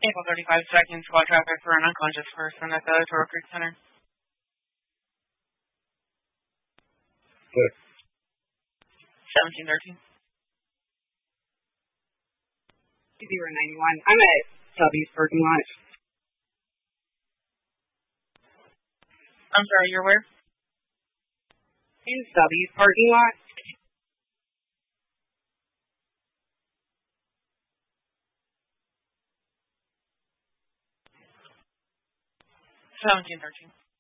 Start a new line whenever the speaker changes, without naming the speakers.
April 35 seconds, squad traffic for an unconscious person at the Toro Creek Center.
Good.
1713.
91. I'm at W's parking lot.
I'm sorry, you're where?
In W's parking lot.
$1713.